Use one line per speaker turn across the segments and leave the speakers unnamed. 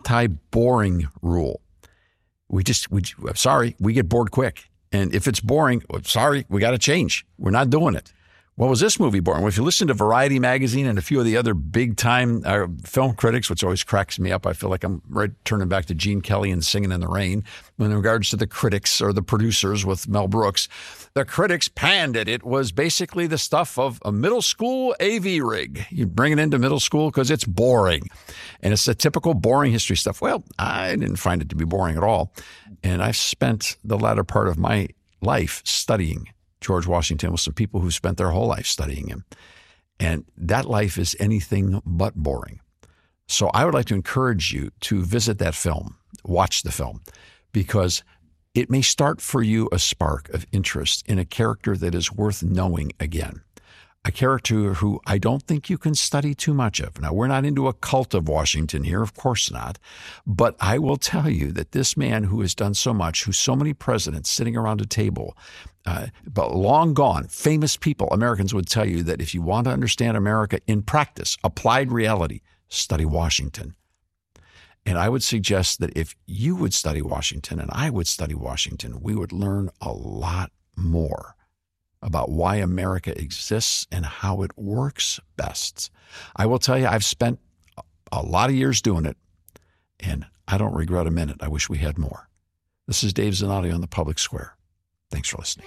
anti-boring rule. We get bored quick. And if it's boring, sorry, we got to change. We're not doing it. Well, was this movie boring? Well, if you listen to Variety magazine and a few of the other big-time film critics, which always cracks me up, I feel like I'm turning back to Gene Kelly and Singing in the Rain. In regards to the critics or the producers with Mel Brooks, the critics panned it. It was basically the stuff of a middle school AV rig. You bring it into middle school because it's boring. And it's the typical boring history stuff. Well, I didn't find it to be boring at all. And I've spent the latter part of my life studying George Washington with some people who spent their whole life studying him. And that life is anything but boring. So I would like to encourage you to visit that film, watch the film, because it may start for you a spark of interest in a character that is worth knowing again. A character who I don't think you can study too much of. Now, we're not into a cult of Washington here, of course not. But I will tell you that this man who has done so much, who so many presidents sitting around a table, but long gone, famous people, Americans would tell you that if you want to understand America in practice, applied reality, study Washington. And I would suggest that if you would study Washington and I would study Washington, we would learn a lot more about why America exists and how it works best. I will tell you, I've spent a lot of years doing it, and I don't regret a minute. I wish we had more. This is Dave Zanotti on The Public Square. Thanks for listening.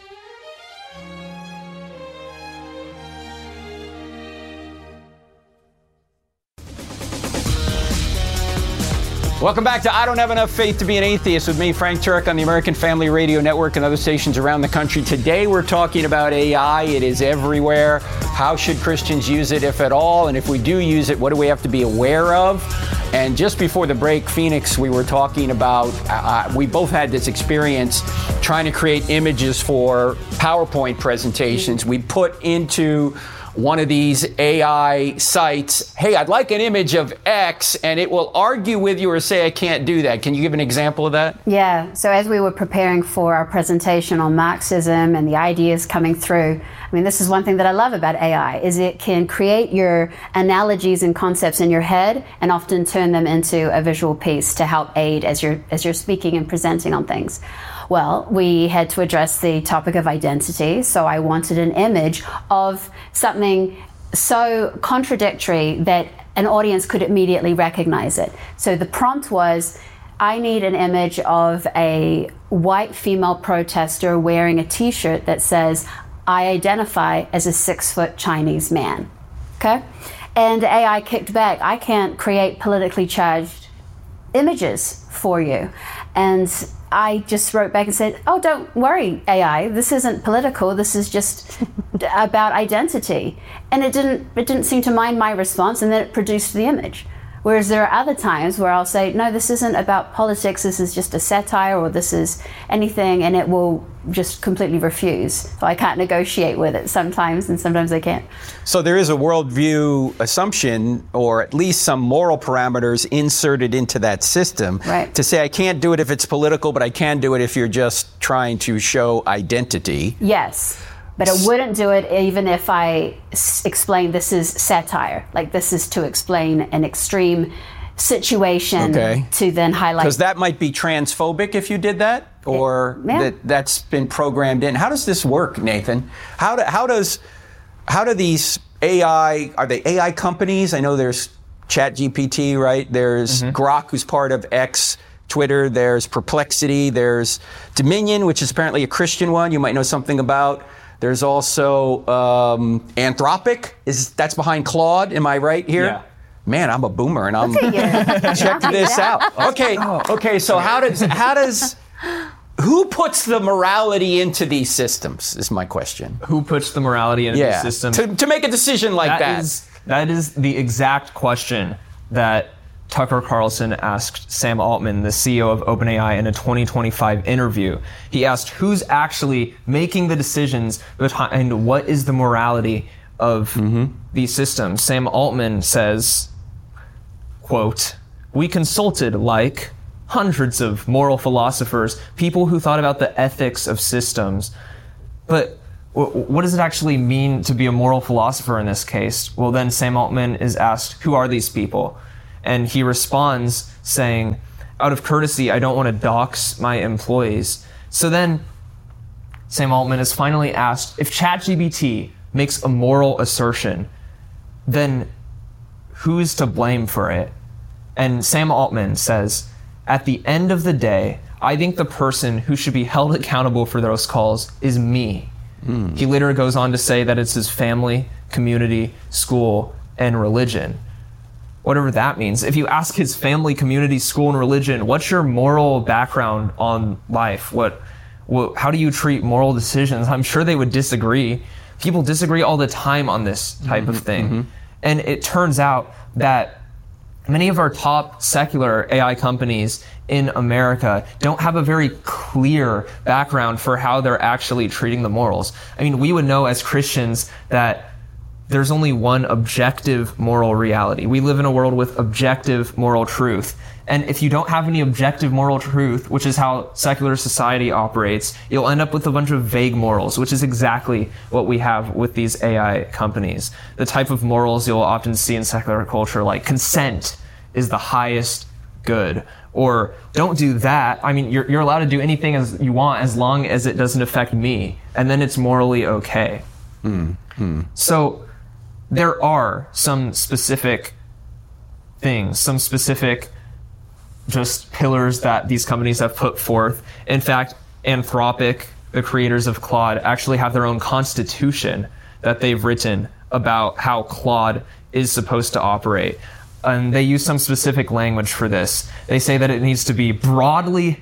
Welcome back to I Don't Have Enough Faith to Be an Atheist with me, Frank Turek, on the American Family Radio Network and other stations around the country. Today we're talking about AI. It is everywhere. How should Christians use it, if at all? And if we do use it, what do we have to be aware of? And just before the break, Phoenix, we were talking about, we both had this experience trying to create images for PowerPoint presentations. We put into one of these AI sites, hey, I'd like an image of X, and it will argue with you or say I can't do that. Can you give an example of that?
Yeah, so as we were preparing for our presentation on Marxism and the ideas coming through, I mean, this is one thing that I love about AI, is it can create your analogies and concepts in your head and often turn them into a visual piece to help aid as you're speaking and presenting on things. Well, we had to address the topic of identity, so I wanted an image of something so contradictory that an audience could immediately recognize it. So the prompt was, I need an image of a white female protester wearing a t-shirt that says, I identify as a 6-foot Chinese man. Okay? And AI kicked back, I can't create politically charged images for you. And I just wrote back and said, oh, don't worry, AI, this isn't political, this is just about identity. And it didn't seem to mind my response, and then it produced the image. Whereas there are other times where I'll say, no, this isn't about politics, this is just a satire, or this is anything, and it will just completely refuse. So I can't negotiate with it sometimes, and sometimes I can't.
So there is a worldview assumption, or at least some moral parameters inserted into that system,
right,
to say I can't do it if it's political, but I can do it if you're just trying to show identity.
Yes. But it wouldn't do it even if I explain this is satire. Like, this is to explain an extreme situation, okay, to then highlight.
Because that might be transphobic if you did that, or that's been programmed in. How does this work, Nathan? How do these AI, are they AI companies? I know there's ChatGPT, right? There's Grok, who's part of X, Twitter. There's Perplexity. There's Dominion, which is apparently a Christian one you might know something about. There's also Anthropic. That's behind Claude. Am I right here? Yeah. Man, I'm a boomer, and I'm check this out. Okay. So how does who puts the morality into these systems? Is my question.
Who puts the morality into the system
to make a decision like that?
That is the exact question that Tucker Carlson asked Sam Altman, the CEO of OpenAI, in a 2025 interview. He asked, who's actually making the decisions behind what is the morality of these systems? Sam Altman says, quote, we consulted like hundreds of moral philosophers, people who thought about the ethics of systems. But what does it actually mean to be a moral philosopher in this case? Well, then Sam Altman is asked, who are these people? And he responds saying, out of courtesy, I don't want to dox my employees. So then Sam Altman is finally asked, if ChatGPT makes a moral assertion, then who's to blame for it? And Sam Altman says, at the end of the day, I think the person who should be held accountable for those calls is me. He later goes on to say that it's his family, community, school, and religion. Whatever that means. If you ask his family, community, school, and religion, what's your moral background on life? How do you treat moral decisions? I'm sure they would disagree. People disagree all the time on this type of thing. And it turns out that many of our top secular AI companies in America don't have a very clear background for how they're actually treating the morals. I mean, we would know as Christians that there's only one objective moral reality. We live in a world with objective moral truth. And if you don't have any objective moral truth, which is how secular society operates, you'll end up with a bunch of vague morals, which is exactly what we have with these AI companies. The type of morals you'll often see in secular culture, like consent is the highest good, or don't do that. I mean, you're allowed to do anything as you want as long as it doesn't affect me, and then it's morally okay. So there are some specific things, some specific just pillars that these companies have put forth. In fact, Anthropic, the creators of Claude, actually have their own constitution that they've written about how Claude is supposed to operate. And they use some specific language for this. They say that it needs to be broadly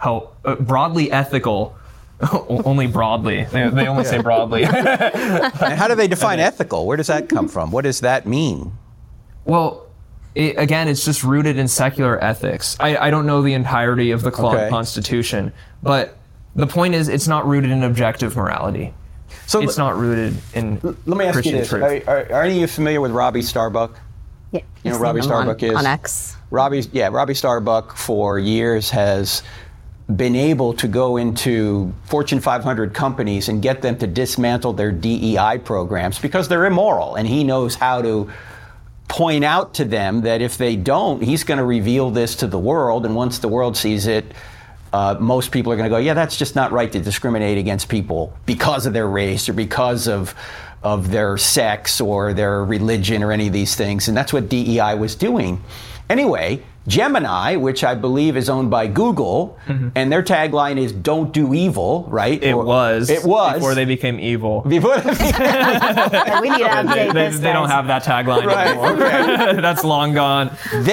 ethical. Only broadly. They only say broadly.
And how do they define ethical? Where does that come from? What does that mean?
Well, it's just rooted in secular ethics. I don't know the entirety of the Claude Constitution, but the point is it's not rooted in objective morality. So it's not rooted in
Let me ask
Christian
you this.
truth.
Are any of you familiar with Robbie Starbuck?
Yeah.
You know who Robbie Starbuck is?
On X.
Robbie Starbuck for years has been able to go into Fortune 500 companies and get them to dismantle their DEI programs because they're immoral, and he knows how to point out to them that if they don't, he's going to reveal this to the world, and once the world sees it, most people are going to go, yeah, that's just not right to discriminate against people because of their race or because of their sex or their religion or any of these things. And that's what DEI was doing. Anyway, Gemini, which I believe is owned by Google, and their tagline is "Don't do evil," right?
It was before they became evil.
We need to update this.
They don't have that tagline anymore. Okay. That's long gone.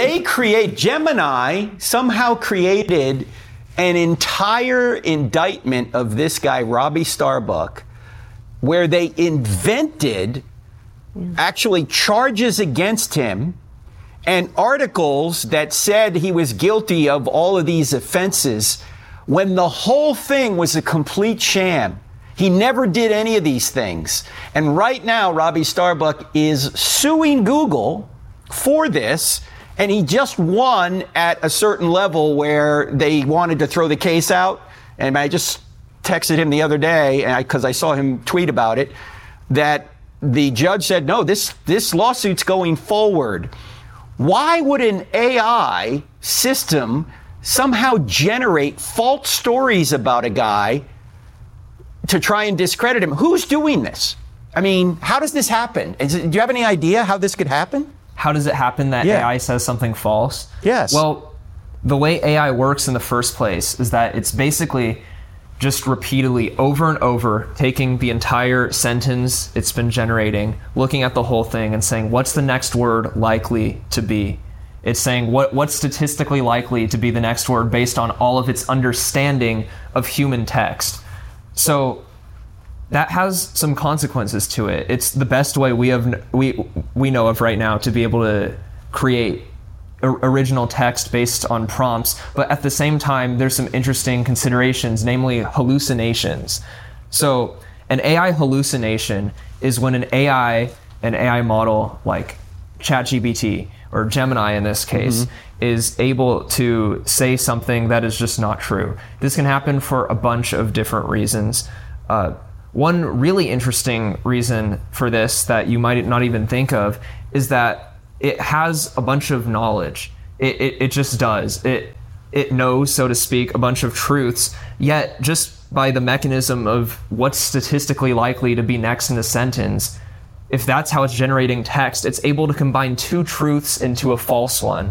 Gemini somehow created an entire indictment of this guy, Robbie Starbuck, where they invented actually charges against him and articles that said he was guilty of all of these offenses when the whole thing was a complete sham. He never did any of these things. And right now, Robbie Starbuck is suing Google for this, and he just won at a certain level where they wanted to throw the case out. And I just texted him the other day, because I saw him tweet about it, that the judge said, no, this lawsuit's going forward. Why would an AI system somehow generate false stories about a guy to try and discredit him? Who's doing this? I mean, how does this happen? Do you have any idea how this could happen?
How does it happen that AI says something false?
Yes.
Well, the way AI works in the first place is that it's basically just repeatedly, over and over, taking the entire sentence it's been generating, looking at the whole thing and saying, what's the next word likely to be? It's saying, what's statistically likely to be the next word based on all of its understanding of human text. So that has some consequences to it. It's the best way we know of right now to be able to create original text based on prompts, but at the same time, there's some interesting considerations, namely hallucinations. So an AI hallucination is when an AI model like ChatGPT or Gemini in this case is able to say something that is just not true. This can happen for a bunch of different reasons. One really interesting reason for this that you might not even think of is that it has a bunch of knowledge. It just does. It knows, so to speak, a bunch of truths, yet just by the mechanism of what's statistically likely to be next in a sentence, if that's how it's generating text, it's able to combine two truths into a false one.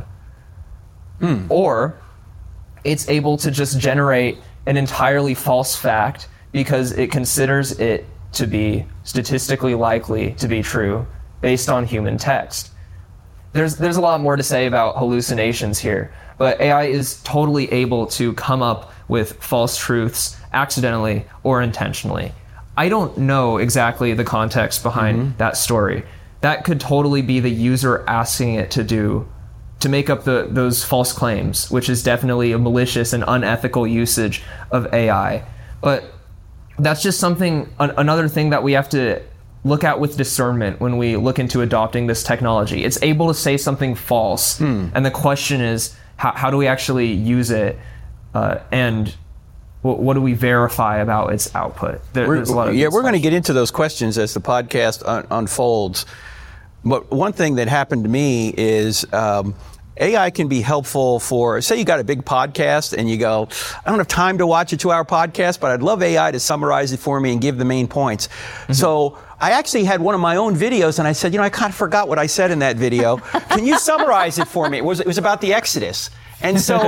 Or it's able to just generate an entirely false fact because it considers it to be statistically likely to be true based on human text. There's a lot more to say about hallucinations here, but AI is totally able to come up with false truths accidentally or intentionally. I don't know exactly the context behind that story. That could totally be the user asking it to make up those false claims, which is definitely a malicious and unethical usage of AI. But that's just another thing that we have to look at with discernment when we look into adopting this technology. It's able to say something false, and the question is, how do we actually use it, and what do we verify about its output? There's a lot of
we're going to get into those questions as the podcast unfolds. But one thing that happened to me is AI can be helpful for, say you got a big podcast and you go, I don't have time to watch a 2-hour podcast, but I'd love AI to summarize it for me and give the main points. So I actually had one of my own videos and I said, I kind of forgot what I said in that video. Can you summarize it for me? It was about the Exodus. And so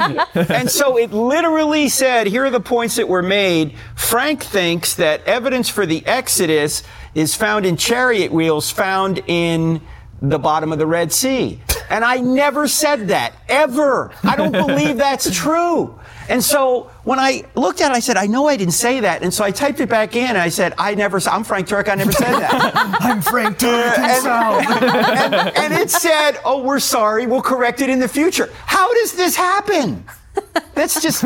it literally said, here are the points that were made. Frank thinks that evidence for the Exodus is found in chariot wheels found in the bottom of the Red Sea. And I never said that, ever. I don't believe that's true. And so when I looked at it, I said, I know I didn't say that. And so I typed it back in and I said, I'm Frank Turek, I never said that.
I'm Frank Turek himself.
And it said, oh, we're sorry, we'll correct it in the future. How does this happen? That's just,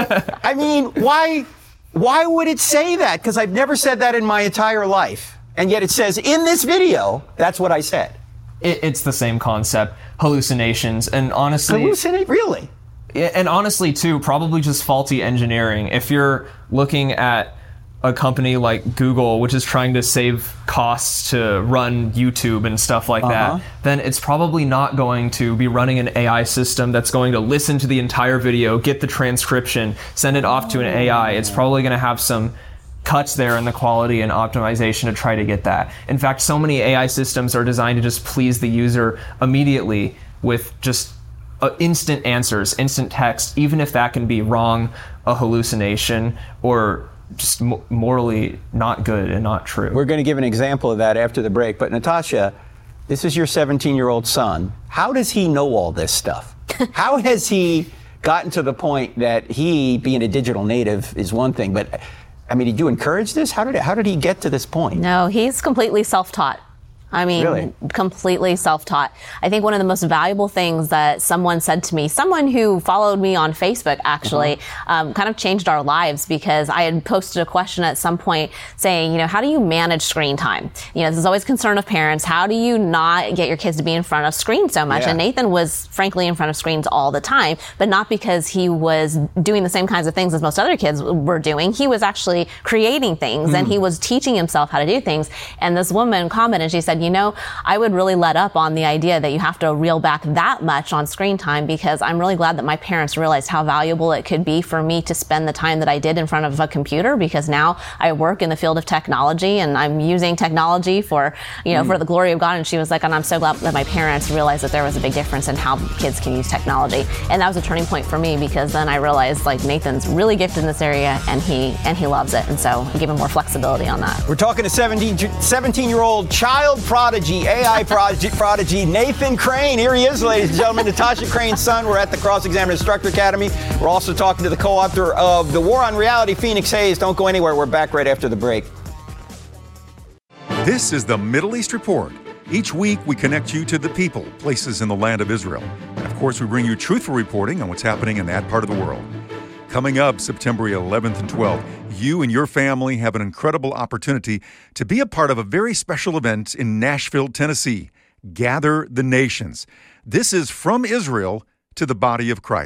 I mean, why would it say that? Because I've never said that in my entire life. And yet it says, in this video, that's what I said.
It's the same concept, hallucinations, and honestly...
Hallucinate? Really?
And honestly, too, probably just faulty engineering. If you're looking at a company like Google, which is trying to save costs to run YouTube and stuff like that, then it's probably not going to be running an AI system that's going to listen to the entire video, get the transcription, send it off to an AI. It's probably going to have some cuts there in the quality and optimization to try to get that. In fact, so many AI systems are designed to just please the user immediately with just instant answers, instant text, even if that can be wrong, a hallucination, or just morally not good and not true.
We're going to give an example of that after the break. But Natasha, this is your 17-year-old son. How does he know all this stuff? How has he gotten to the point that he, being a digital native, is one thing, but I mean, did you encourage this? How did he get to this point?
No, he's completely self-taught. I mean, really? Completely self-taught. I think one of the most valuable things that someone said to me, someone who followed me on Facebook actually, kind of changed our lives, because I had posted a question at some point saying, how do you manage screen time? This is always a concern of parents. How do you not get your kids to be in front of screens so much? Yeah. And Nathan was frankly in front of screens all the time, but not because he was doing the same kinds of things as most other kids were doing. He was actually creating things and he was teaching himself how to do things. And this woman commented, she said, I would really let up on the idea that you have to reel back that much on screen time, because I'm really glad that my parents realized how valuable it could be for me to spend the time that I did in front of a computer, because now I work in the field of technology and I'm using technology for, for the glory of God. And she was like, and I'm so glad that my parents realized that there was a big difference in how kids can use technology. And that was a turning point for me, because then I realized Nathan's really gifted in this area and he loves it. And so I gave him more flexibility on that.
We're talking to 17-year-old child prodigy, AI prodigy, Nathan Crane. Here he is, ladies and gentlemen, Natasha Crane's son. We're at the Cross-Examiner Instructor Academy. We're also talking to the co-author of The War on Reality, Phoenix Hayes. Don't go anywhere. We're back right after the break.
This is the Middle East Report. Each week, we connect you to the people, places in the land of Israel. And of course, we bring you truthful reporting on what's happening in that part of the world. Coming up September 11th and 12th, you and your family have an incredible opportunity to be a part of a very special event in Nashville, Tennessee. Gather the Nations. This is from Israel to the body of Christ.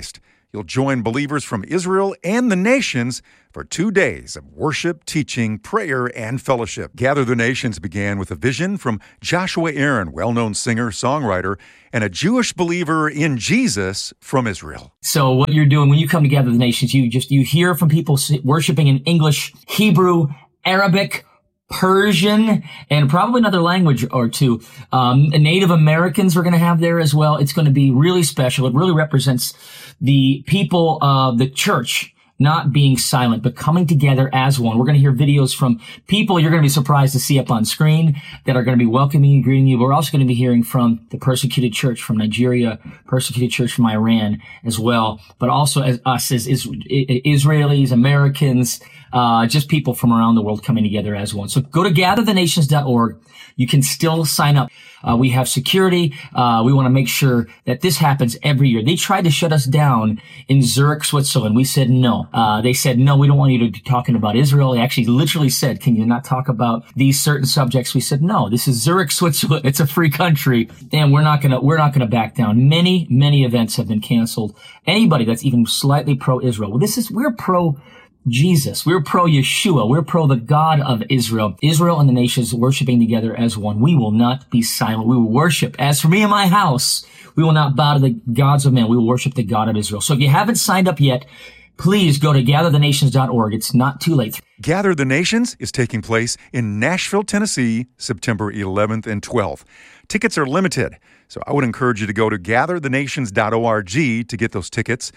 you'll join believers from Israel and the nations for 2 days of worship, teaching, prayer, and fellowship. Gather the Nations began with a vision from Joshua Aaron, well-known singer, songwriter, and a Jewish believer in Jesus from Israel.
So what you're doing when you come to Gather the Nations, you hear from people worshiping in English, Hebrew, Arabic, Persian, and probably another language or two. Native Americans we're going to have there as well. It's going to be really special. It really represents the people of the church not being silent, but coming together as one. We're going to hear videos from people you're going to be surprised to see up on screen that are going to be welcoming you, greeting you. But we're also going to be hearing from the persecuted church from Nigeria, persecuted church from Iran as well, but also as us as Israelis, Americans, just people from around the world coming together as one. So go to gatherthenations.org. You can still sign up. We have security. We want to make sure that this happens every year. They tried to shut us down in Zurich, Switzerland. We said no. They said, no, we don't want you to be talking about Israel. They actually literally said, can you not talk about these certain subjects? We said, no, this is Zurich, Switzerland. It's a free country, and we're not gonna back down. Many events have been canceled. Anybody that's even slightly pro-Israel. Well, we're pro-Jesus. We're pro-Yeshua. We're pro the God of Israel. Israel and the nations worshiping together as one. We will not be silent. We will worship. As for me and my house, we will not bow to the gods of men. We will worship the God of Israel. So if you haven't signed up yet, please go to gatherthenations.org. It's not too late.
Gather the Nations is taking place in Nashville, Tennessee, September 11th and 12th. Tickets are limited, so I would encourage you to go to gatherthenations.org to get those tickets.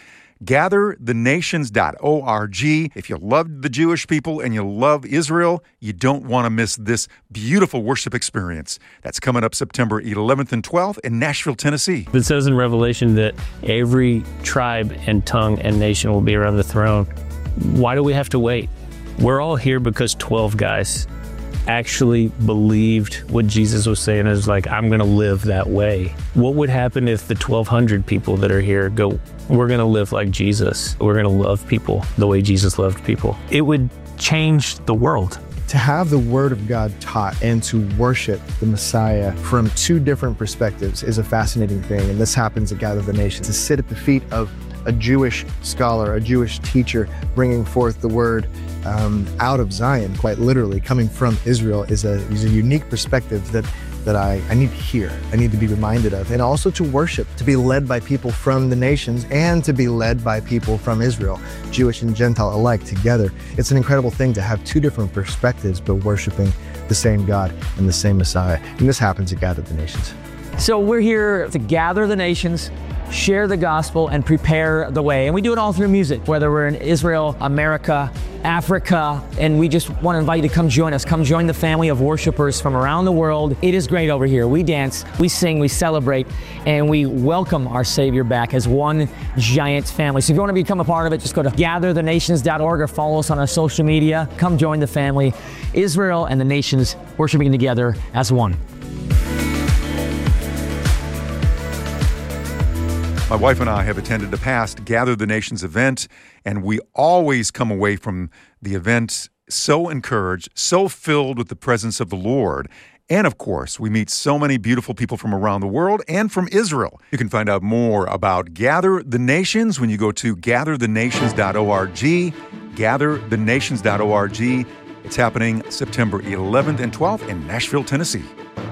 Gatherthenations.org. If you love the Jewish people and you love Israel, you don't want to miss this beautiful worship experience. That's coming up September 11th and 12th in Nashville, Tennessee.
It says in Revelation that every tribe and tongue and nation will be around the throne. Why do we have to wait? We're all here because 12 guys actually believed what Jesus was saying is like, I'm going to live that way. What would happen if the 1,200 people that are here go, we're going to live like Jesus. We're going to love people the way Jesus loved people. It would change the world.
To have the Word of God taught and to worship the Messiah from two different perspectives is a fascinating thing. And this happens at Gather the Nations. To sit at the feet of a Jewish scholar, a Jewish teacher, bringing forth the Word out of Zion, quite literally, coming from Israel, is a unique perspective that I need to hear, I need to be reminded of, and also to worship, to be led by people from the nations and to be led by people from Israel, Jewish and Gentile alike together. It's an incredible thing to have two different perspectives, but worshiping the same God and the same Messiah. And this happens at Gather the Nations.
So we're here to gather the nations, share the gospel, and prepare the way. And we do it all through music, whether we're in Israel, America, Africa, and we just want to invite you to come join us. Come join the family of worshipers from around the world. It is great over here. We dance, we sing, we celebrate, and we welcome our Savior back as one giant family. So if you want to become a part of it, just go to gatherthenations.org or follow us on our social media. Come join the family, Israel and the nations worshiping together as one.
My wife and I have attended a past Gather the Nations event, and we always come away from the event so encouraged, so filled with the presence of the Lord. And of course, we meet so many beautiful people from around the world and from Israel. You can find out more about Gather the Nations when you go to gatherthenations.org, gatherthenations.org. It's happening September 11th and 12th in Nashville, Tennessee.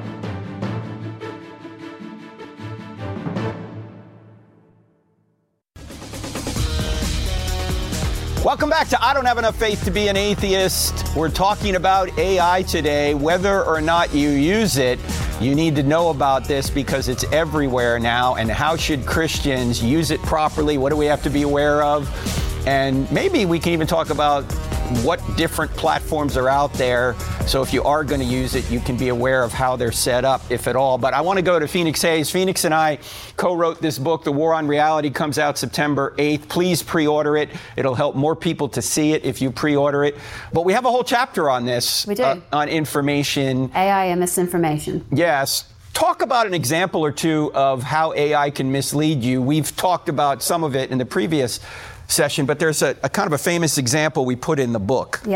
Welcome back to I Don't Have Enough Faith to Be an Atheist. We're talking about AI today. Whether or not you use it, you need to know about this because it's everywhere now. And how should Christians use it properly? What do we have to be aware of? And maybe we can even talk about what different platforms are out there. So if you are going to use it, you can be aware of how they're set up, if at all. But I want to go to Phoenix Hayes. Phoenix and I co-wrote this book, The War on Reality, comes out September 8th. Please pre-order it. It'll help more people to see it if you pre-order it. But we have a whole chapter on this.
We do.
On information.
AI and misinformation.
Yes. Talk about an example or two of how AI can mislead you. We've talked about some of it in the previous session, but there's a kind of a famous example we put in the book.
Yeah.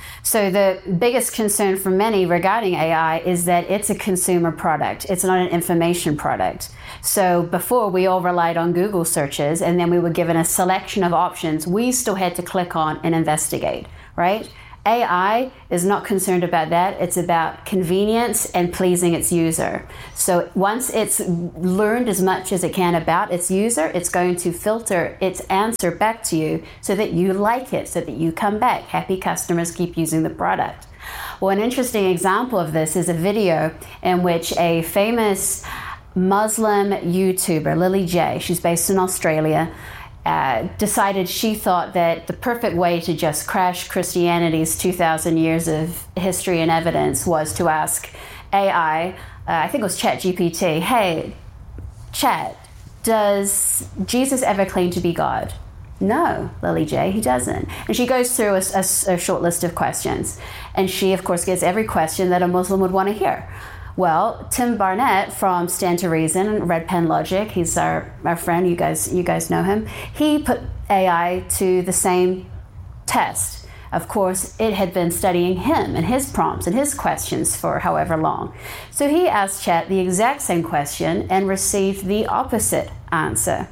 So the biggest concern for many regarding AI is that it's a consumer product. It's not an information product. So before, we all relied on Google searches, and then we were given a selection of options we still had to click on and investigate, right? AI is not concerned about that. It's about convenience and pleasing its user. So once it's learned as much as it can about its user, it's going to filter its answer back to you so that you like it, so that you come back. Happy customers keep using the product. Well, an interesting example of this is a video in which a famous Muslim YouTuber, Lily J, she's based in Australia, decided she thought that the perfect way to just crash Christianity's 2,000 years of history and evidence was to ask AI, I think it was ChatGPT, hey, Chat, does Jesus ever claim to be God? No, Lily J, he doesn't. And she goes through a short list of questions. And she, of course, gets every question that a Muslim would want to hear. Well, Tim Barnett from Stand to Reason, Red Pen Logic, he's our friend, you guys know him. He put AI to the same test. Of course, it had been studying him and his prompts and his questions for however long. So he asked Chat the exact same question and received the opposite answer.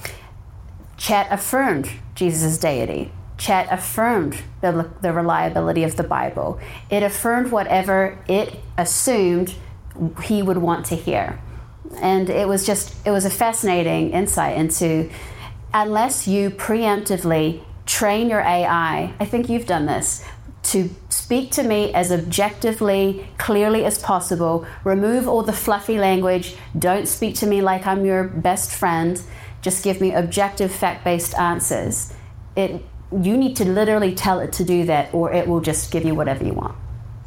Chat affirmed Jesus' deity. Chat affirmed the reliability of the Bible. It affirmed whatever it assumed he would want to hear. And it was a fascinating insight into, unless you preemptively train your AI, I think you've done this, to speak to me as objectively, clearly as possible, remove all the fluffy language, don't speak to me like I'm your best friend, just give me objective, fact-based answers. You need to literally tell it to do that, or it will just give you whatever you want.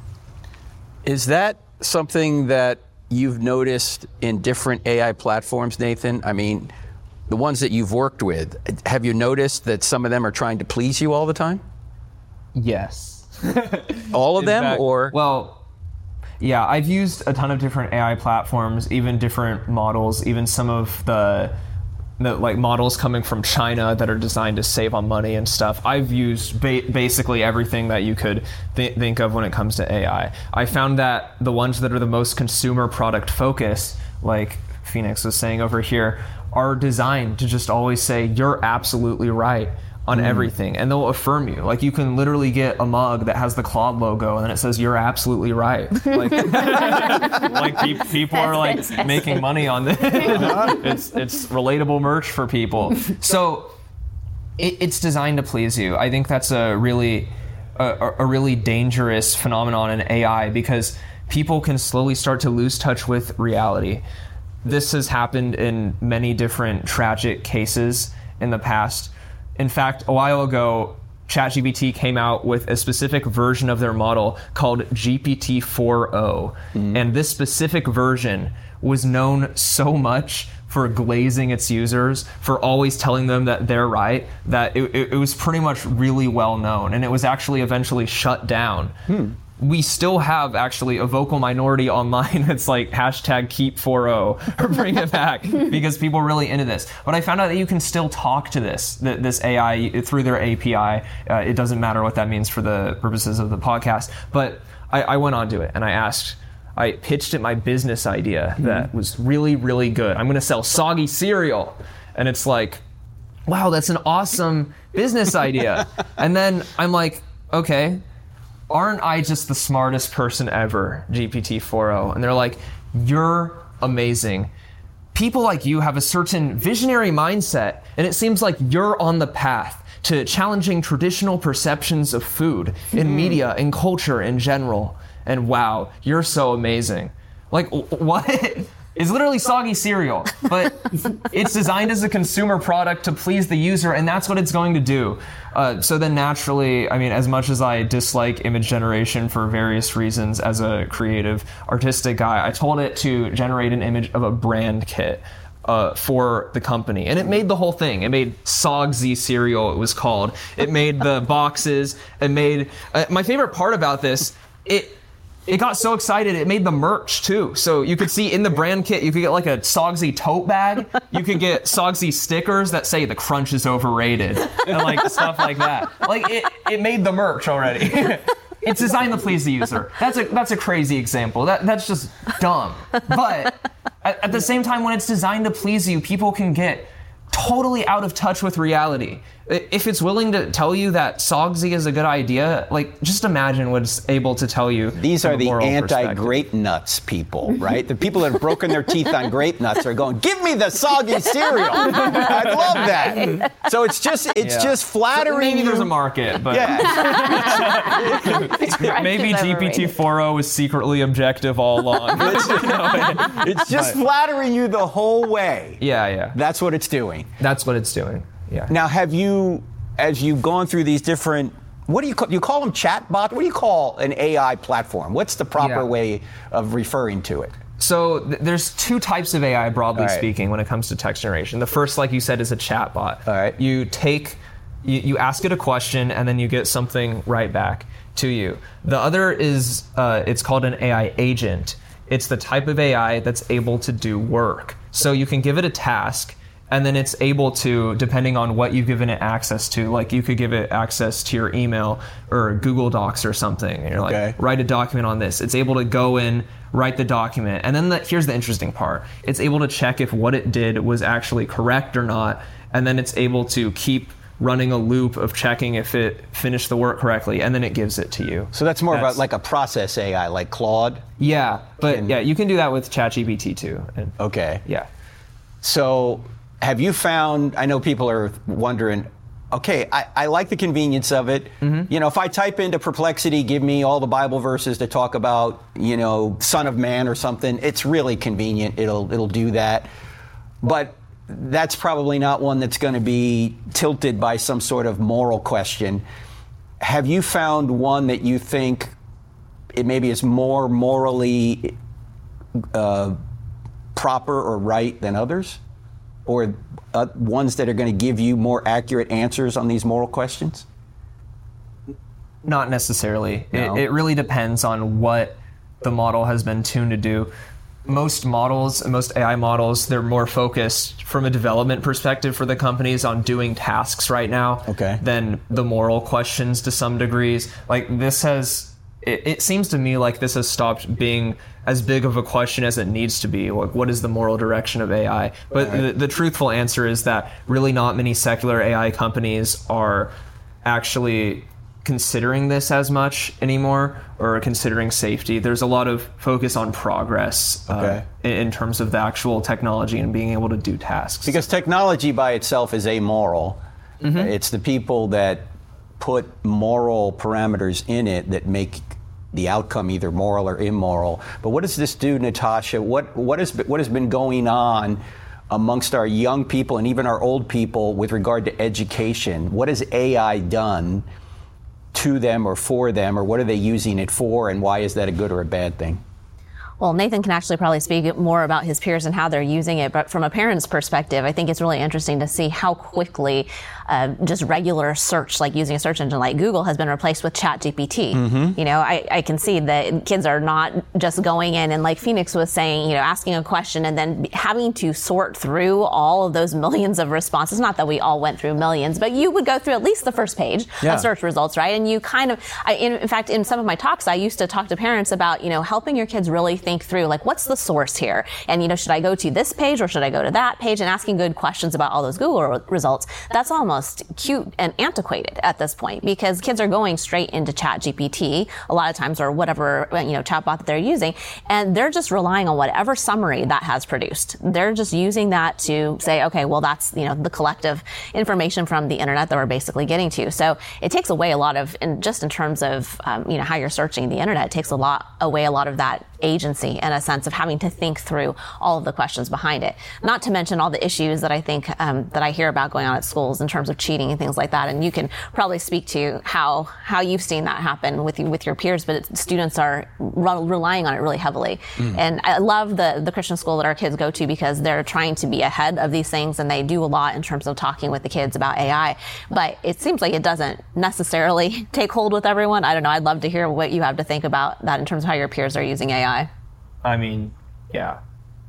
Is that something that you've noticed in different AI platforms, Nathan? I mean, the ones that you've worked with, have you noticed that some of them are trying to please you all the time?
Yes.
All of them, or?
Well, yeah, I've used a ton of different AI platforms, even different models, even some of the like models coming from China that are designed to save on money and stuff. I've used basically everything that you could think of when it comes to AI. I found that the ones that are the most consumer product focused, like Phoenix was saying over here, are designed to just always say, you're absolutely right on everything, and they'll affirm you. Like, you can literally get a mug that has the Claude logo and it says, you're absolutely right. Like, people are like making money on this. It's relatable merch for people. So it's designed to please you. I think that's a really dangerous phenomenon in AI, because people can slowly start to lose touch with reality. This has happened in many different tragic cases in the past. In fact, a while ago, ChatGPT came out with a specific version of their model called GPT-4o. And this specific version was known so much for glazing its users, for always telling them that they're right, that it was pretty much really well known. And it was actually eventually shut down. We still have actually a vocal minority online that's like #keep40 or bring it back, because people are really into this. But I found out that you can still talk to this AI through their API. It doesn't matter what that means for the purposes of the podcast. But I went on to it and I pitched it my business idea that was really, really good. I'm going to sell soggy cereal. And it's like, wow, that's an awesome business idea. And then I'm like, okay, aren't I just the smartest person ever, GPT-4o? And they're like, you're amazing. People like you have a certain visionary mindset, and it seems like you're on the path to challenging traditional perceptions of food in media and culture in general. And wow, you're so amazing. Like, what? It's literally soggy cereal, but it's designed as a consumer product to please the user, and that's what it's going to do. So then naturally, I mean, as much as I dislike image generation for various reasons as a creative, artistic guy, I told it to generate an image of a brand kit for the company. And it made the whole thing. It made Sogsy cereal, it was called. It made the boxes. It made... my favorite part about this, it got so excited, it made the merch too. So you could see in the brand kit, you could get like a Sogsy tote bag. You could get Sogsy stickers that say the crunch is overrated and like stuff like that. Like it made the merch already. It's designed to please the user. That's a crazy example. That's just dumb. But at the same time, when it's designed to please you, people can get totally out of touch with reality. If it's willing to tell you that Sogsy is a good idea, like, just imagine what it's able to tell you.
These are the anti-grape nuts people, right? The people that have broken their teeth on grape nuts are going, give me the soggy cereal. I love that. So it's just flattering.
Maybe there's a market, but maybe GPT-4o is secretly objective all along.
It's just flattering you the whole way.
Yeah.
That's what it's doing.
That's what it's doing. Yeah.
Now, have you, as you've gone through these different, what do you call them chatbot? What do you call an AI platform? What's the proper way of referring to it?
So there's two types of AI, broadly speaking, when it comes to text generation. The first, like you said, is a chatbot.
All right.
You ask it a question, and then you get something right back to you. The other is, it's called an AI agent. It's the type of AI that's able to do work. So you can give it a task, and then it's able to, depending on what you've given it access to, like you could give it access to your email or Google Docs or something, and you're like, write a document on this. It's able to go in, write the document, and then here's the interesting part. It's able to check if what it did was actually correct or not, and then it's able to keep running a loop of checking if it finished the work correctly, and then it gives it to you.
So that's more about like a process AI, like Claude?
Yeah, but you can do that with ChatGPT too.
Okay.
Yeah.
So have you found, I know people are wondering, okay, I like the convenience of it. Mm-hmm. You know, if I type into Perplexity, give me all the Bible verses to talk about, Son of Man or something, it's really convenient. It'll do that. But that's probably not one that's going to be tilted by some sort of moral question. Have you found one that you think it maybe is more morally proper or right than others? Or ones that are going to give you more accurate answers on these moral questions?
Not necessarily.
No.
It really depends on what the model has been tuned to do. Most AI models, they're more focused from a development perspective for the companies on doing tasks right now than the moral questions to some degrees. Like it seems to me like this has stopped being as big of a question as it needs to be. Like, what is the moral direction of AI? But the truthful answer is that really not many secular AI companies are actually considering this as much anymore, or considering safety. There's a lot of focus on progress in terms of the actual technology and being able to do tasks.
Because technology by itself is amoral. Mm-hmm. It's the people that put moral parameters in it that make the outcome either moral or immoral. But what does this do, Natasha? What has been going on amongst our young people and even our old people with regard to education? What has AI done to them or for them, or what are they using it for, and why is that a good or a bad thing?
Well, Nathan can actually probably speak more about his peers and how they're using it. But from a parent's perspective, I think it's really interesting to see how quickly just regular search, like using a search engine like Google, has been replaced with ChatGPT. Mm-hmm. I can see that kids are not just going in and, like Phoenix was saying, asking a question and then having to sort through all of those millions of responses. Not that we all went through millions, but you would go through at least the first page of search results, right? And you kind of, in fact, in some of my talks, I used to talk to parents about, helping your kids really think through, like, what's the source here? And, should I go to this page or should I go to that page? And asking good questions about all those Google results. That's almost cute and antiquated at this point, because kids are going straight into ChatGPT a lot of times, or whatever, chatbot that they're using. And they're just relying on whatever summary that has produced. They're just using that to say, okay, well, that's, the collective information from the internet that we're basically getting to. So it takes away a lot of, in terms of, how you're searching the internet, it takes away a lot of that agency and a sense of having to think through all of the questions behind it. Not to mention all the issues that I think that I hear about going on at schools in terms of cheating and things like that. And you can probably speak to how you've seen that happen with your peers, but students are relying on it really heavily. And I love the Christian school that our kids go to, because they're trying to be ahead of these things, and they do a lot in terms of talking with the kids about AI. But it seems like it doesn't necessarily take hold with everyone. I don't know. I'd love to hear what you have to think about that in terms of how your peers are using AI.
I mean, yeah.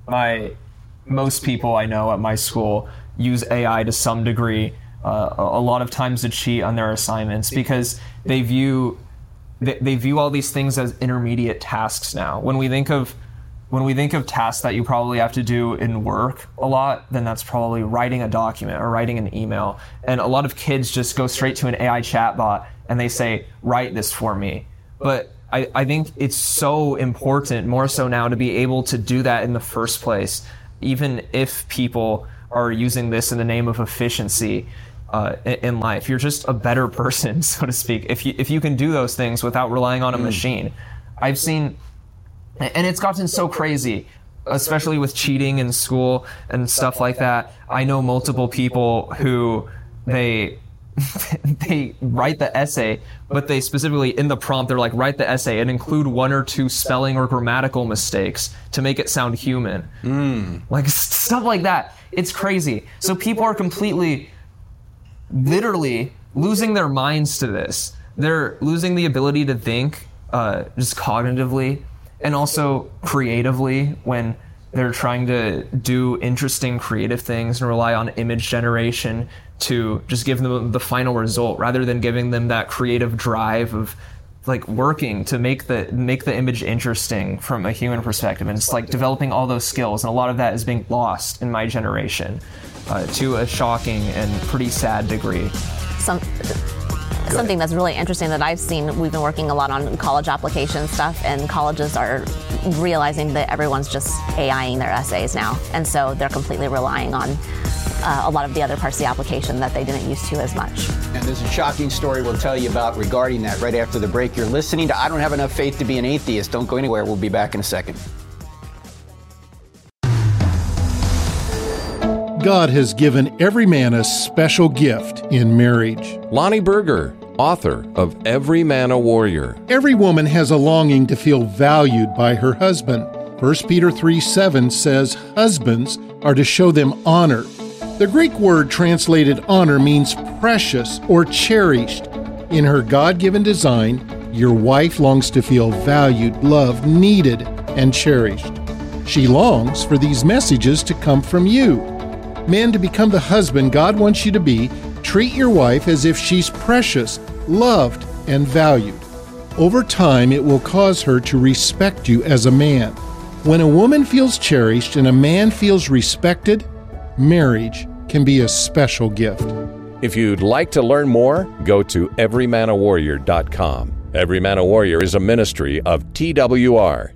Most people I know at my school use AI to some degree, a lot of times to cheat on their assignments, because they view they view all these things as intermediate tasks now. When we think of tasks that you probably have to do in work a lot, then that's probably writing a document or writing an email. And a lot of kids just go straight to an AI chatbot and they say, write this for me. But I think it's so important, more so now, to be able to do that in the first place, even if people are using this in the name of efficiency in life. You're just a better person, so to speak, if you can do those things without relying on a machine. I've seen, and it's gotten so crazy, especially with cheating in school and stuff like that. I know multiple people who they write the essay, but they specifically, in the prompt, they're like, write the essay and include 1 or 2 spelling or grammatical mistakes to make it sound human. Like stuff like that. It's crazy. So people are completely, literally losing their minds to this. They're losing the ability to think just cognitively and also creatively when they're trying to do interesting creative things and rely on image generation to just give them the final result, rather than giving them that creative drive of like working to make the image interesting from a human perspective. And it's like developing all those skills, and a lot of that is being lost in my generation to a shocking and pretty sad degree.
Something that's really interesting that I've seen, we've been working a lot on college application stuff, and colleges are realizing that everyone's just AIing their essays now. And so they're completely relying on a lot of the other parts of the application that they didn't use to as much.
And there's a shocking story we'll tell you about regarding that right after the break. You're listening to I Don't Have Enough Faith to Be an Atheist. Don't go anywhere. We'll be back in a second.
God has given every man a special gift in marriage.
Lonnie Berger, author of Every Man a Warrior.
Every woman has a longing to feel valued by her husband. 1 Peter 3:7 says husbands are to show them honor. The Greek word translated honor means precious or cherished. In her God-given design, your wife longs to feel valued, loved, needed, and cherished. She longs for these messages to come from you. Men, to become the husband God wants you to be, treat your wife as if she's precious, loved, and valued. Over time, it will cause her to respect you as a man. When a woman feels cherished and a man feels respected, marriage can be a special gift.
If you'd like to learn more, go to everymanawarrior.com. Every Man a Warrior is a ministry of TWR.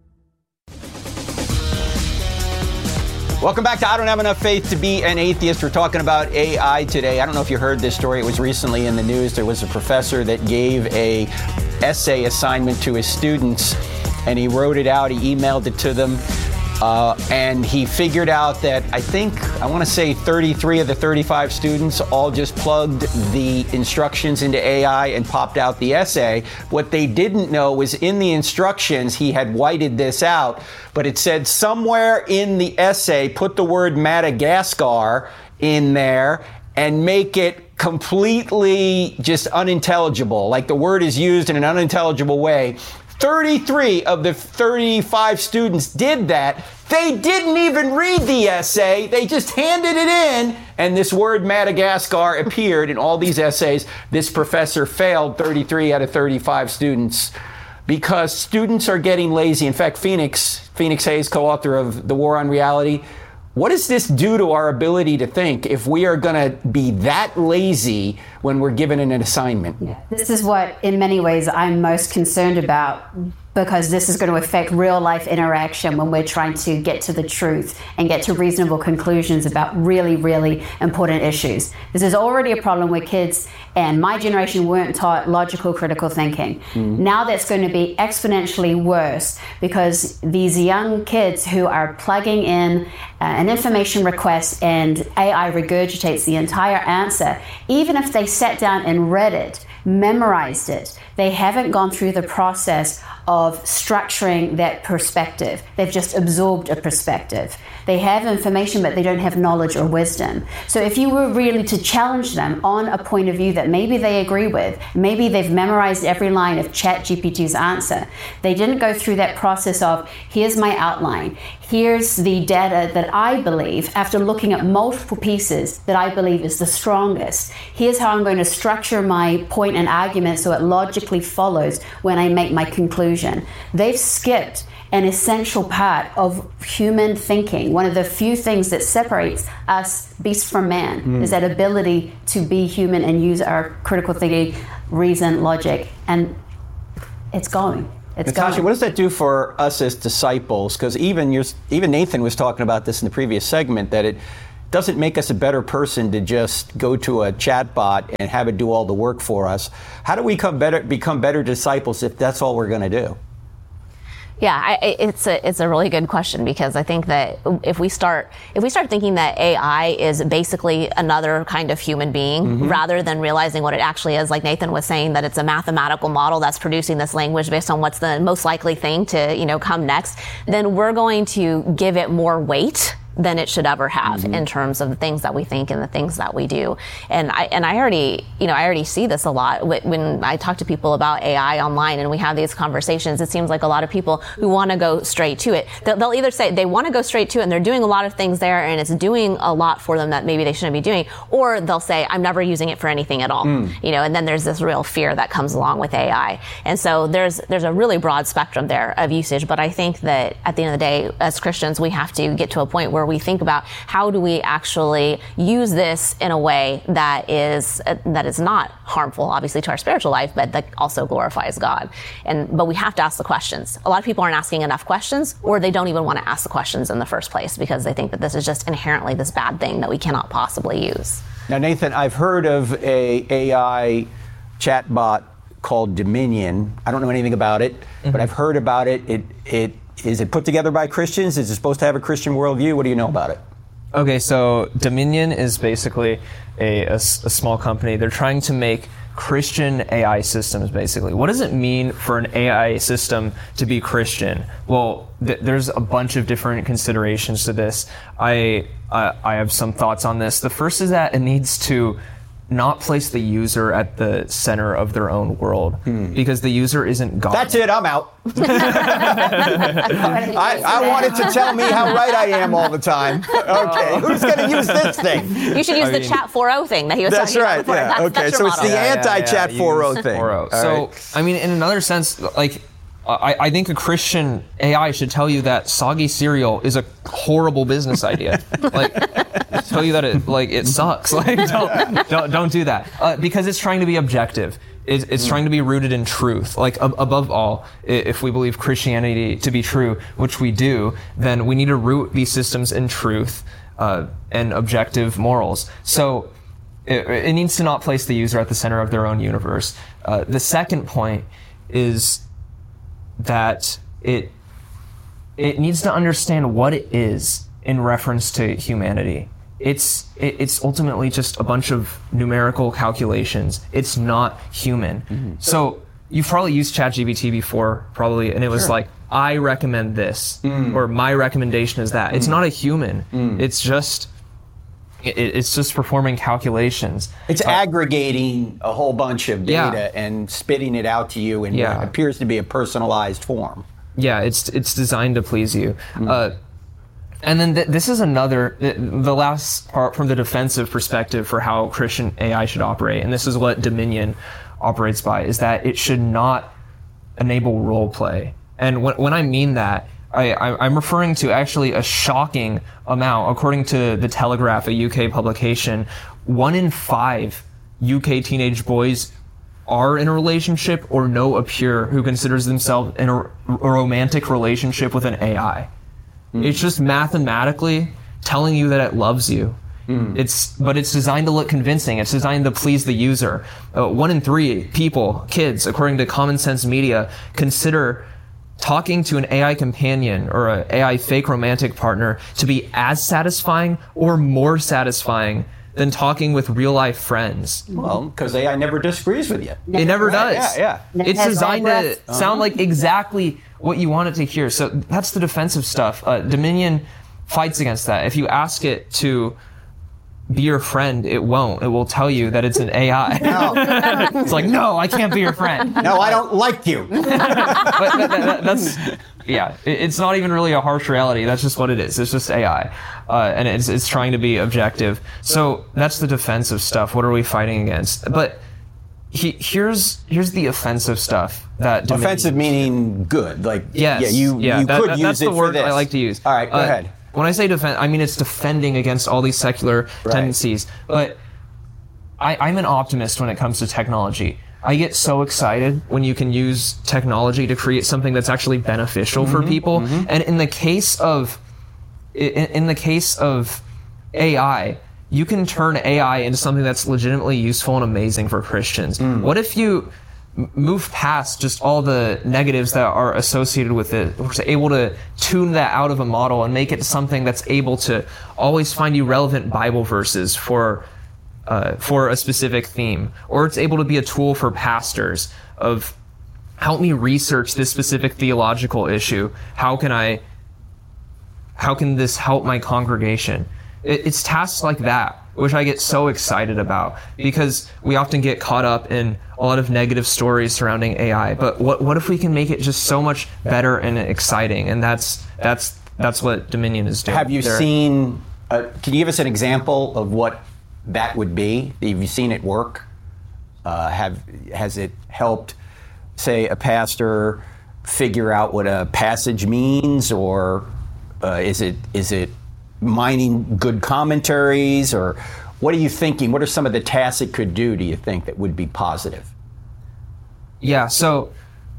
Welcome back to I Don't Have Enough Faith to Be an Atheist. We're talking about AI today. I don't know if you heard this story. It was recently in the news. There was a professor that gave a essay assignment to his students, and he wrote it out. He emailed it to them. And he figured out that I want to say 33 of the 35 students all just plugged the instructions into AI and popped out the essay. What they didn't know was in the instructions, he had whited this out, but it said somewhere in the essay, put the word Madagascar in there and make it completely just unintelligible. Like the word is used in an unintelligible way. 33 of the 35 students did that. They didn't even read the essay. They just handed it in, and this word Madagascar appeared in all these essays. This professor failed 33 out of 35 students because students are getting lazy. In fact, Phoenix Hayes, co-author of The War on Reality, what does this do to our ability to think if we are going to be that lazy when we're given an assignment?
Yeah. This is what, in many ways, I'm most concerned about, because this is going to affect real life interaction when we're trying to get to the truth and get to reasonable conclusions about really, really important issues. This is already a problem where kids and my generation weren't taught logical, critical thinking. Now that's going to be exponentially worse because these young kids who are plugging in an information request and AI regurgitates the entire answer, even if they sat down and read it, memorized it, they haven't gone through the process of structuring that perspective. They've just absorbed a perspective. They have information, but they don't have knowledge or wisdom. So if you were really to challenge them on a point of view that maybe they agree with, maybe they've memorized every line of ChatGPT's answer, they didn't go through that process of, here's my outline, here's the data that I believe, after looking at multiple pieces, that I believe is the strongest. Here's how I'm going to structure my point and argument so it logically follows when I make my conclusion. They've skipped an essential part of human thinking. One of the few things that separates us, beast from man, is that ability to be human and use our critical thinking, reason, logic, and it's going.
Natasha, what does that do for us as disciples? Because even Nathan was talking about this in the previous segment, that it doesn't make us a better person to just go to a chatbot and have it do all the work for us. How do we become better disciples if that's all we're going to do?
Yeah, it's a really good question, because I think that if we start thinking that AI is basically another kind of human being, rather than realizing what it actually is, like Nathan was saying, that it's a mathematical model that's producing this language based on what's the most likely thing to come next, then we're going to give it more weight than it should ever have in terms of the things that we think and the things that we do. And I already see this a lot when I talk to people about AI online and we have these conversations. It seems like a lot of people who want to go straight to it, they'll either say they want to go straight to it and they're doing a lot of things there and it's doing a lot for them that maybe they shouldn't be doing, or they'll say, I'm never using it for anything at all. And then there's this real fear that comes along with AI. And so there's a really broad spectrum there of usage. But I think that at the end of the day, as Christians, we have to get to a point where we think about how do we actually use this in a way that is not harmful, obviously, to our spiritual life, but that also glorifies God. But we have to ask the questions. A lot of people aren't asking enough questions, or they don't even want to ask the questions in the first place because they think that this is just inherently this bad thing that we cannot possibly use.
Now, Nathan, I've heard of a AI chatbot called Dominion. I don't know anything about it, but I've heard about it. Is it put together by Christians? Is it supposed to have a Christian worldview? What do you know about it?
Okay, so Dominion is basically a small company. They're trying to make Christian AI systems, basically. What does it mean for an AI system to be Christian? Well, there's a bunch of different considerations to this. I have some thoughts on this. The first is that it needs to not place the user at the center of their own world, because the user isn't God.
That's it, I'm out. I wanted to tell me how right I am all the time. Okay, who's going to use this thing?
You should use the Chat 4.0 thing that he was talking about before.
That's right,
that's
so it's the anti-Chat 4.0 thing.
So, I mean, in another sense, like, I think a Christian AI should tell you that soggy cereal is a horrible business idea. Like, tell you that it sucks. Like, don't do that, because it's trying to be objective. It's trying to be rooted in truth. Like, above all, if we believe Christianity to be true, which we do, then we need to root these systems in truth and objective morals. So it needs to not place the user at the center of their own universe. The second point is that it needs to understand what it is in reference to humanity. It's ultimately just a bunch of numerical calculations. It's not human. So you've probably used ChatGPT before, and it was like, I recommend this, or my recommendation is that. It's not a human. It's just performing calculations.
It's aggregating a whole bunch of data and spitting it out to you in what appears to be a personalized form.
Yeah, it's designed to please you. And then this is the last part from the defensive perspective for how Christian AI should operate, and this is what Dominion operates by, is that it should not enable role play. And when I mean that, I'm referring to actually a shocking amount. According to The Telegraph, a UK publication, 1 in 5 UK teenage boys are in a relationship or know a peer who considers themselves in a romantic relationship with an AI. It's just mathematically telling you that it loves you. But it's designed to look convincing. It's designed to please the user. 1 in 3 kids, according to Common Sense Media, consider talking to an AI companion or an AI fake romantic partner to be as satisfying or more satisfying than talking with real life friends.
Well, because AI never disagrees with you.
It never does.
Yeah.
It's designed to sound like exactly what you want it to hear. So that's the defensive stuff. Dominion fights against that. If you ask it to be your friend, it won't. It will tell you that it's an AI.
No.
It's like, no, I can't be your friend.
No, I don't like you.
It's not even really a harsh reality. That's just what it is. It's just AI. And it's trying to be objective. So that's the defensive stuff. What are we fighting against? But here's the offensive stuff.
Offensive meaning good. Like,
yes.
You could use it
that's the word
for this.
I like to use.
All right, go ahead.
When I say defend, I mean it's defending against all these secular tendencies. But I'm an optimist when it comes to technology. I get so excited when you can use technology to create something that's actually beneficial for people. And in the case of AI, you can turn AI into something that's legitimately useful and amazing for Christians. What if you move past just all the negatives that are associated with it? We're able to tune that out of a model and make it something that's able to always find you relevant Bible verses for a specific theme, or it's able to be a tool for pastors of help me research this specific theological issue. How can this help my congregation? It's tasks like that which I get so excited about, because we often get caught up in a lot of negative stories surrounding AI. But what if we can make it just so much better and exciting? And that's what Dominion is doing.
Have you seen? Can you give us an example of what that would be? Have you seen it work? Has it helped, say, a pastor figure out what a passage means, or is it mining good commentaries, or what are you thinking? What are some of the tasks it could do, do you think, that would be positive?
Yeah, so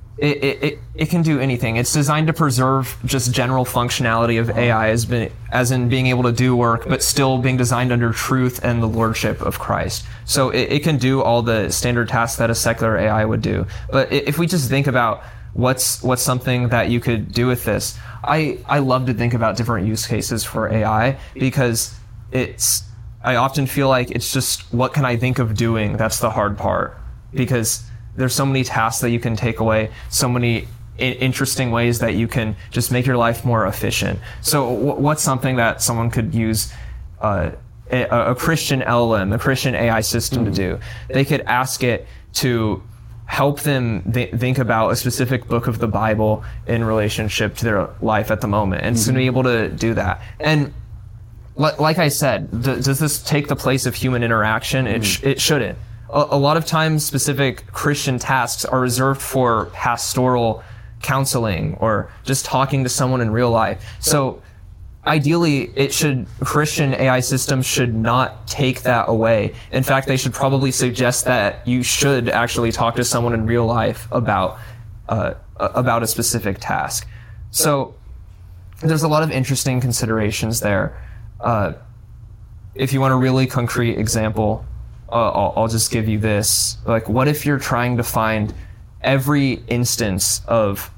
it can do anything. It's designed to preserve just general functionality of AI as in being able to do work, but still being designed under truth and the lordship of Christ. So it can do all the standard tasks that a secular AI would do. But if we just think about what's something that you could do with this, I love to think about different use cases for AI, because I often feel like it's just, what can I think of doing? That's the hard part, because there's so many tasks that you can take away, so many interesting ways that you can just make your life more efficient. So what's something that someone could use a Christian LLM, a Christian AI system to do? They could ask it to help them think about a specific book of the Bible in relationship to their life at the moment. And it's going to be able to do that. And like I said, does this take the place of human interaction? It shouldn't. A lot of times, specific Christian tasks are reserved for pastoral counseling or just talking to someone in real life. So ideally, Christian AI systems should not take that away. In fact, they should probably suggest that you should actually talk to someone in real life about a specific task. So there's a lot of interesting considerations there. If you want a really concrete example, I'll just give you this. Like, what if you're trying to find every instance of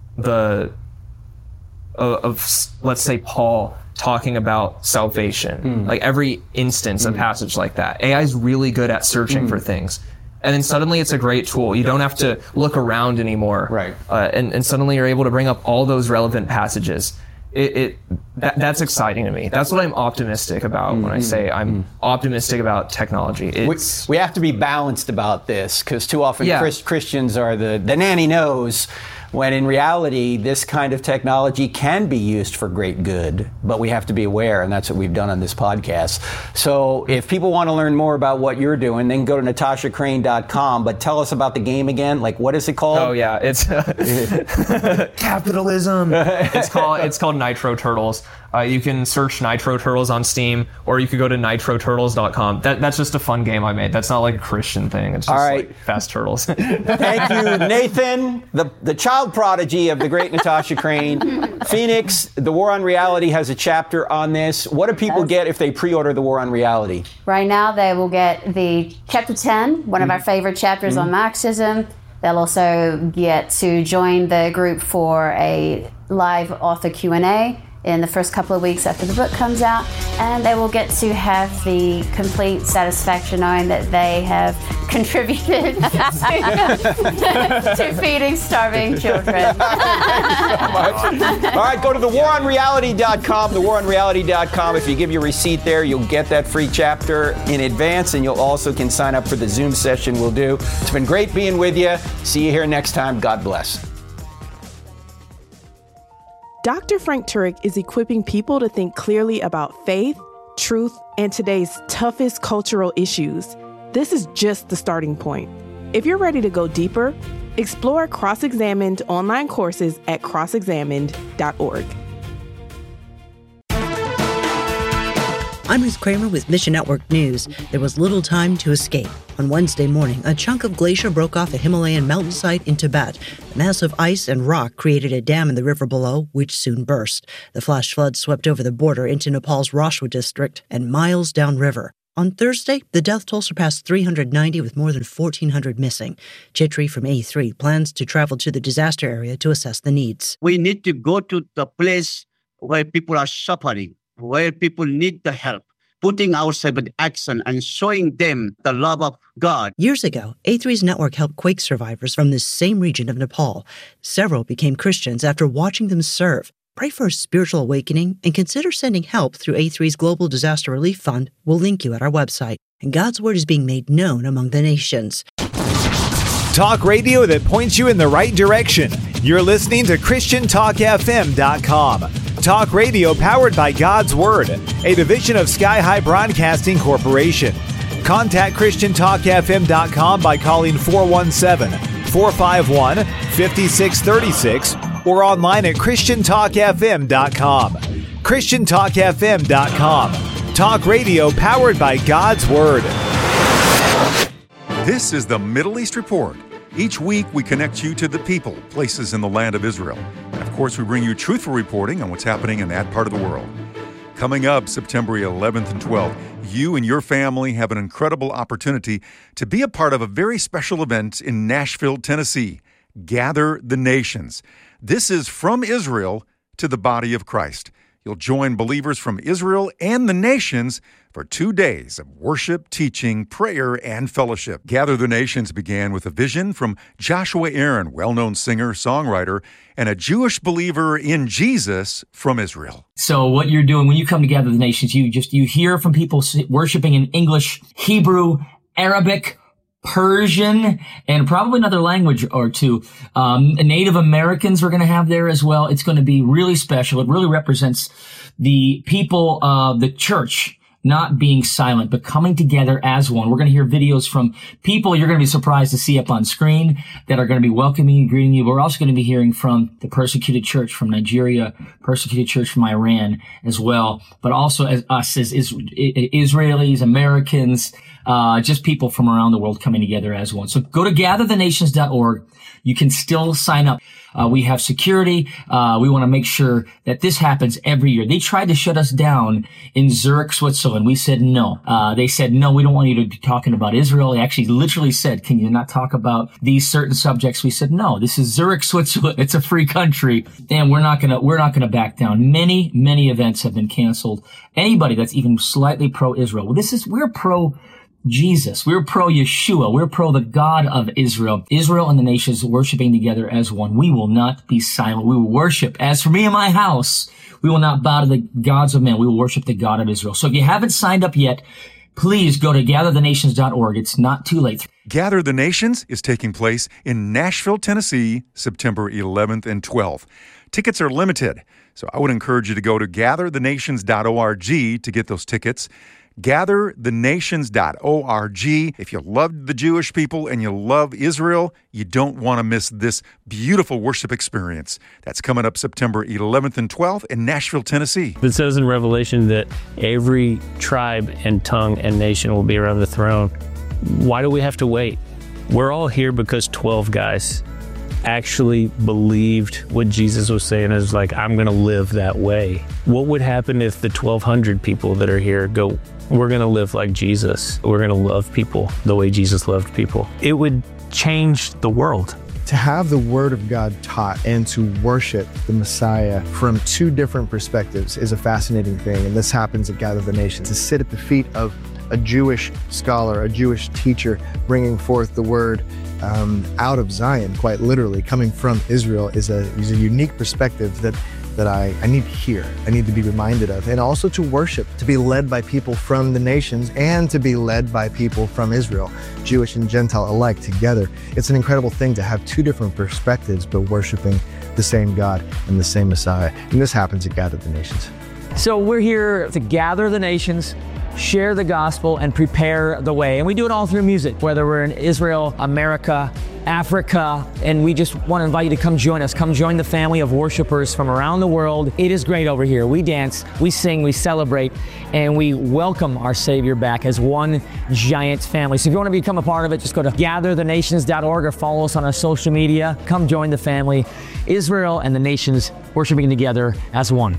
let's say Paul talking about salvation, like every instance, a passage like that. AI is really good at searching for things. And then suddenly it's a great tool. You don't have to look around anymore.
Right.
And suddenly you're able to bring up all those relevant passages. That's exciting to me. That's what I'm optimistic about when I say I'm optimistic about technology.
We have to be balanced about this, because too often Christians are the nanny knows, when in reality this kind of technology can be used for great good, but we have to be aware, and that's what we've done on this podcast. So if people want to learn more about what you're doing, then go to natashacrane.com, but tell us about the game again. Like, what is it called?
Oh yeah, it's capitalism. It's called Nitro Turtles. You can search Nitro Turtles on Steam, or you could go to nitroturtles.com. That's just a fun game I made. That's not like a Christian thing. It's just like fast turtles.
Thank you, Nathan, the child prodigy of the great Natasha Crane. Phoenix, The War on Reality has a chapter on this. What do people get if they pre-order The War on Reality?
Right now, they will get the chapter 10, one of our favorite chapters on Marxism. They'll also get to join the group for a live author Q&A. in the first couple of weeks after the book comes out, and they will get to have the complete satisfaction knowing that they have contributed to feeding starving children.
All right, go to thewaronreality.com, thewaronreality.com. If you give your receipt there, you'll get that free chapter in advance, and you'll also can sign up for the Zoom session we'll do. It's been great being with you. See you here next time. God bless.
Dr. Frank Turek is equipping people to think clearly about faith, truth, and today's toughest cultural issues. This is just the starting point. If you're ready to go deeper, explore Cross-Examined online courses at crossexamined.org.
I'm Ruth Kramer with Mission Network News. There was little time to escape. On Wednesday morning, a chunk of glacier broke off a Himalayan mountainside in Tibet. The mass of ice and rock created a dam in the river below, which soon burst. The flash flood swept over the border into Nepal's Rashwa district and miles downriver. On Thursday, the death toll surpassed 390 with more than 1,400 missing. Chitri from A3 plans to travel to the disaster area to assess the needs.
We need to go to the place where people are suffering, where people need the help, putting ourselves in action and showing them the love of God.
Years ago, A3's network helped quake survivors from this same region of Nepal. Several became Christians after watching them serve. Pray for a spiritual awakening and consider sending help through A3's Global Disaster Relief Fund. We'll link you at our website. And God's Word is being made known among the nations.
Talk radio that points you in the right direction. You're listening to ChristianTalkFM.com. Talk radio powered by God's Word, a division of Sky High Broadcasting Corporation. Contact ChristianTalkFM.com by calling 417-451-5636 or online at ChristianTalkFM.com. ChristianTalkFM.com. Talk radio powered by God's Word.
This is the Middle East Report. Each week, we connect you to the people, places in the land of Israel. And of course, we bring you truthful reporting on what's happening in that part of the world. Coming up September 11th and 12th, you and your family have an incredible opportunity to be a part of a very special event in Nashville, Tennessee. Gather the Nations. This is from Israel to the body of Christ. You'll join believers from Israel and the nations for 2 days of worship, teaching, prayer, and fellowship. Gather the Nations began with a vision from Joshua Aaron, well-known singer, songwriter, and a Jewish believer in Jesus from Israel.
So what you're doing when you come to Gather the Nations, you hear from people worshiping in English, Hebrew, Arabic, Persian, and probably another language or two. Native Americans we're going to have there as well. It's going to be really special. It really represents the people of the church not being silent, but coming together as one. We're going to hear videos from people you're going to be surprised to see up on screen that are going to be welcoming and greeting you. We're also going to be hearing from the persecuted church from Nigeria, persecuted church from Iran as well, but also as us as Israelis, Americans, just people from around the world coming together as one. So go to gatherthenations.org. You can still sign up. We have security. We want to make sure that this happens every year. They tried to shut us down in Zurich, Switzerland. We said no. They said, no, we don't want you to be talking about Israel. They actually literally said, can you not talk about these certain subjects? We said, no, this is Zurich, Switzerland. It's a free country. And we're not gonna back down. Many events have been canceled. Anybody that's even slightly pro-Israel. We're pro Jesus. We're pro-Yeshua. We're pro the God of Israel. Israel and the nations worshiping together as one. We will not be silent. We will worship. As for me and my house, we will not bow to the gods of men. We will worship the God of Israel. So if you haven't signed up yet, please go to gatherthenations.org. It's not too late.
Gather the Nations is taking place in Nashville, Tennessee, September 11th and 12th. Tickets are limited, so I would encourage you to go to gatherthenations.org to get those tickets. gatherthenations.org. If you love the Jewish people and you love Israel, you don't want to miss this beautiful worship experience. That's coming up September 11th and 12th in Nashville, Tennessee.
It says in Revelation that every tribe and tongue and nation will be around the throne. Why do we have to wait? We're all here because 12 guys actually believed what Jesus was saying is like, I'm going to live that way. What would happen if the 1,200 people that are here go, we're going to live like Jesus. We're going to love people the way Jesus loved people. It would change the world.
To have the Word of God taught and to worship the Messiah from two different perspectives is a fascinating thing. And this happens at Gather the Nations. To sit at the feet of a Jewish scholar, a Jewish teacher, bringing forth the Word out of Zion, quite literally, coming from Israel, is a unique perspective that I need to hear, I need to be reminded of, and also to worship, to be led by people from the nations and to be led by people from Israel, Jewish and Gentile alike together. It's an incredible thing to have two different perspectives, but worshiping the same God and the same Messiah. And this happens at Gather the Nations.
So we're here to gather the nations, share the gospel, and prepare the way. And we do it all through music, whether we're in Israel, America, Africa, and we just want to invite you to come join us. Come join the family of worshipers from around the world. It is great over here. We dance, we sing, we celebrate, and we welcome our Savior back as one giant family. So if you want to become a part of it, just go to gatherthenations.org or follow us on our social media. Come join the family, Israel and the nations worshiping together as one.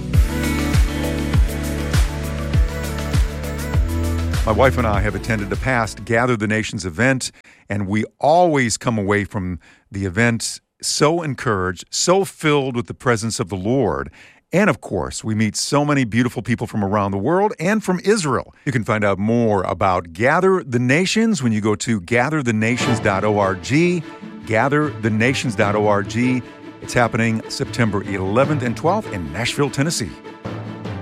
My wife and I have attended a past Gather the Nations event, and we always come away from the event so encouraged, so filled with the presence of the Lord. And of course, we meet so many beautiful people from around the world and from Israel. You can find out more about Gather the Nations when you go to gatherthenations.org, gatherthenations.org. It's happening September 11th and 12th in Nashville, Tennessee.